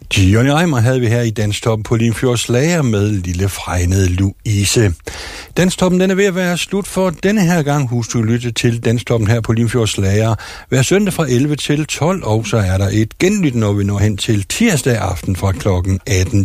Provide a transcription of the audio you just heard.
Johnny Reimer havde vi her i Danstoppen på Limfjords Lager med lille fregnede Louise. Danstoppen den er ved at være slut for denne her gang. Husk du lytte til Danstoppen her på Limfjords Lager hver søndag fra 11 til 12, og så er der et genlyt, når vi når hen til tirsdag aften fra klokken 18